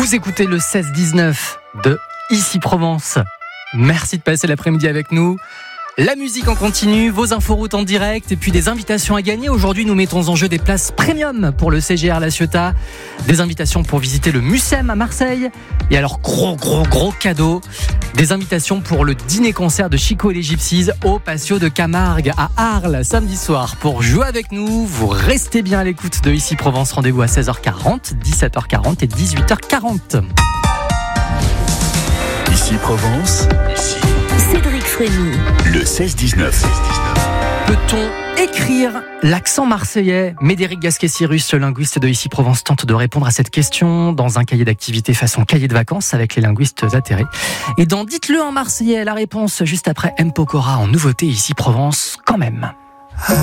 Vous écoutez le 16-19 de Ici Provence. Merci de passer l'après-midi avec nous. La musique en continu, vos inforoutes en direct et puis des invitations à gagner. Aujourd'hui, nous mettons en jeu des places premium pour le CGR La Ciotat. Des invitations pour visiter le Mucem à Marseille. Et alors, gros cadeau. Des invitations pour le dîner-concert de Chico et les Gypsies au Patio de Camargue à Arles, samedi soir. Pour jouer avec nous, vous restez bien à l'écoute de Ici Provence. Rendez-vous à 16h40, 17h40 et 18h40. Ici Provence, Cédric Frémy. le 16-19. Peut-on écrire l'accent marseillais ? Médéric Gasquet-Cyrus, le linguiste de Ici Provence, tente de répondre à cette question dans un cahier d'activité façon cahier de vacances avec les linguistes atterrés. Et dans Dites-le en marseillais, la réponse juste après M. Pokora en nouveauté Ici Provence quand même.